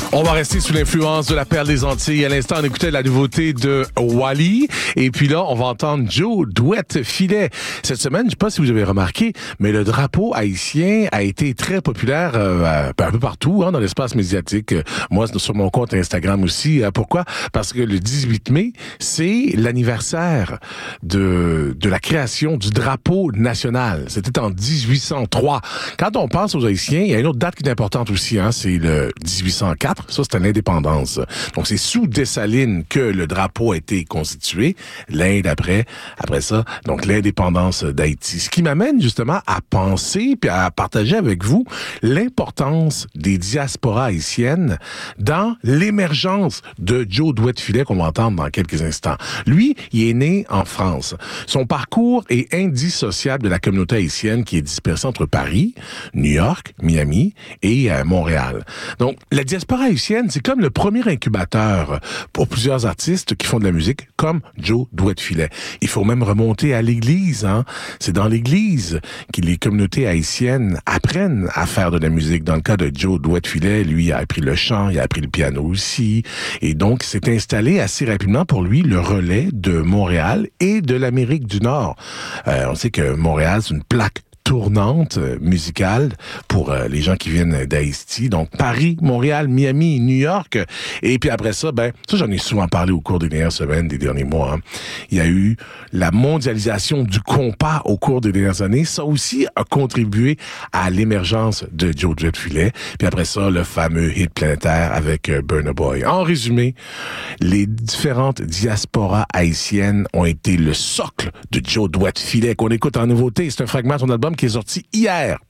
On va rester sous l'influence de la perle des Antilles. À l'instant, on écoutait la nouveauté de Wally. Et puis là, on va entendre Joe Douette-Filet. Cette semaine, je ne sais pas si vous avez remarqué, mais le drapeau haïtien a été très populaire un peu partout dans l'espace médiatique. Moi, sur mon compte Instagram aussi. Pourquoi? Parce que le 18 mai, c'est l'anniversaire de la création du drapeau national. C'était en 1803. Quand on pense aux Haïtiens, il y a une autre date qui est importante aussi. C'est le 1804. Ça, c'était l'indépendance. Donc, c'est sous Dessalines que le drapeau a été constitué. L'Inde après ça. Donc, l'indépendance d'Haïti. Ce qui m'amène justement à penser puis à partager avec vous l'importance des diasporas haïtiennes dans l'émergence de Joe Douette-Filet qu'on va entendre dans quelques instants. Lui, il est né en France. Son parcours est indissociable de la communauté haïtienne qui est dispersée entre Paris, New York, Miami et Montréal. Donc, la diaspora haïtienne, c'est comme le premier incubateur pour plusieurs artistes qui font de la musique, comme Joe Douette-Filet. Il faut même remonter à l'Église. C'est dans l'Église que les communautés haïtiennes apprennent à faire de la musique. Dans le cas de Joe Douette-Filet, lui, il a appris le chant, il a appris le piano aussi. Et donc, s'est installé assez rapidement pour lui le relais de Montréal et de l'Amérique du Nord. On sait que Montréal, c'est une plaque tournante musicale pour les gens qui viennent d'Haïti. Donc, Paris, Montréal, Miami, New York. Et puis après ça, ça j'en ai souvent parlé au cours des dernières semaines, des derniers mois. Il y a eu la mondialisation du compas au cours des dernières années. Ça aussi a contribué à l'émergence de Joe Douette-Filet. Puis après ça, le fameux hit planétaire avec Burna Boy. En résumé, les différentes diasporas haïtiennes ont été le socle de Joe Douette-Filet qu'on écoute en nouveauté. C'est un fragment de son album qui est sorti hier.